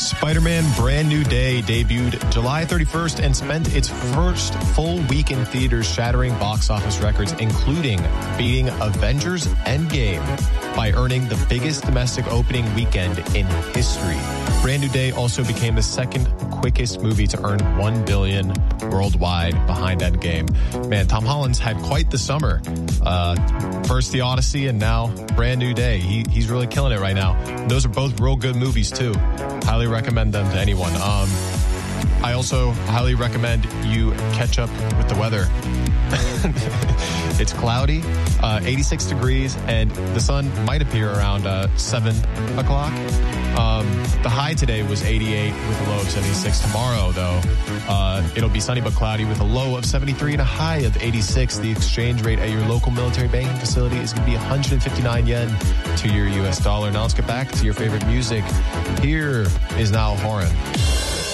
Spider-Man Brand New Day debuted July 31st and spent its first full week in theaters, shattering box office records, including beating Avengers Endgame by earning the biggest domestic opening weekend in history. Brand New Day also became the second quickest movie to earn $1 billion worldwide, behind Endgame. Man, Tom Holland's had quite the summer. First The Odyssey and now Brand New Day. He's really killing it right now. Those are both real good movies too. Highly recommend them to anyone. I also highly recommend you catch up with the weather. It's cloudy, 86 degrees, and the sun might appear around 7 o'clock. The high today was 88 with a low of 76. Tomorrow, though, it'll be sunny but cloudy with a low of 73 and a high of 86. The exchange rate at your local military banking facility is going to be 159 yen to your U.S. dollar. Now let's get back to your favorite music. Here is Niall Horan.